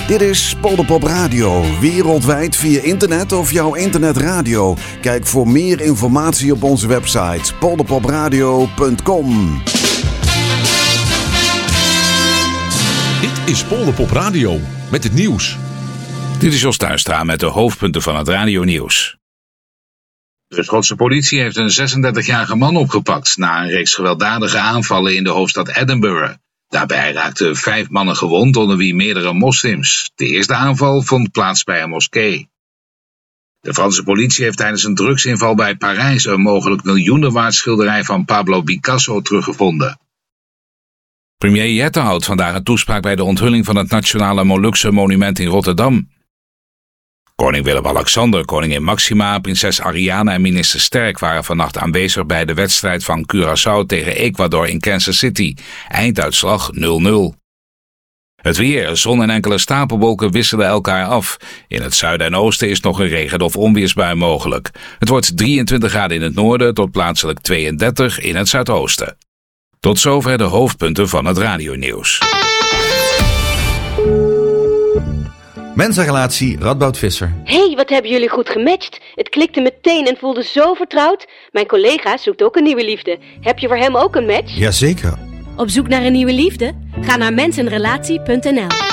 Dit is Polderpop Radio, wereldwijd via internet of jouw internetradio. Kijk voor meer informatie op onze website polderpopradio.com. Dit is Polderpop Radio met het nieuws. Dit is Jos Tuinstra met de hoofdpunten van het radionieuws. De Schotse politie heeft een 36-jarige man opgepakt na een reeks gewelddadige aanvallen in de hoofdstad Edinburgh. Daarbij raakten 5 mannen gewond, onder wie meerdere moslims. De eerste aanval vond plaats bij een moskee. De Franse politie heeft tijdens een drugsinval bij Parijs een mogelijk miljoenen waard schilderij van Pablo Picasso teruggevonden. Premier Jette houdt vandaag een toespraak bij de onthulling van het Nationale Molukse Monument in Rotterdam. Koning Willem-Alexander, koningin Maxima, prinses Ariana en minister Sterk waren vannacht aanwezig bij de wedstrijd van Curaçao tegen Ecuador in Kansas City. Einduitslag 0-0. Het weer, zon en enkele stapelwolken wisselen elkaar af. In het zuiden en oosten is nog een regen- of onweersbui mogelijk. Het wordt 23 graden in het noorden tot plaatselijk 32 in het zuidoosten. Tot zover de hoofdpunten van het radionieuws. Mensenrelatie Radboud Visser. Hey, wat hebben jullie goed gematcht. Het klikte meteen en voelde zo vertrouwd. Mijn collega zoekt ook een nieuwe liefde. Heb je voor hem ook een match? Jazeker. Op zoek naar een nieuwe liefde? Ga naar mensenrelatie.nl.